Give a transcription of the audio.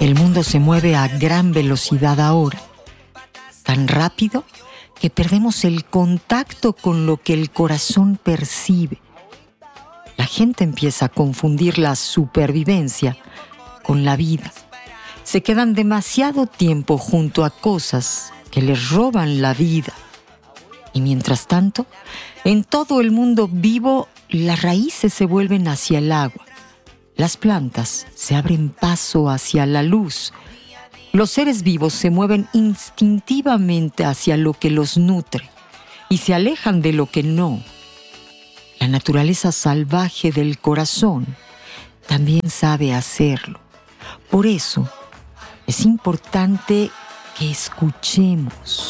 El mundo se mueve a gran velocidad ahora, tan rápido que perdemos el contacto con lo que el corazón percibe. La gente empieza a confundir la supervivencia con la vida. Se quedan demasiado tiempo junto a cosas que les roban la vida. Y mientras tanto, en todo el mundo vivo, las raíces se vuelven hacia el agua. Las plantas se abren paso hacia la luz. Los seres vivos se mueven instintivamente hacia lo que los nutre y se alejan de lo que no. La naturaleza salvaje del corazón también sabe hacerlo. Por eso es importante que escuchemos.